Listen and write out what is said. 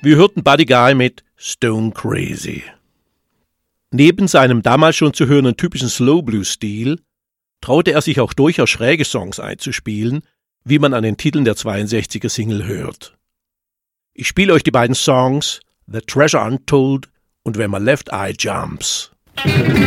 Wir hörten Buddy Guy mit Stone Crazy. Neben seinem damals schon zu hörenden typischen Slow-Blues-Stil traute er sich auch durchaus schräge Songs einzuspielen, wie man an den Titeln der 62er-Single hört. Ich spiele euch die beiden Songs The Treasure Untold und When My Left Eye Jumps.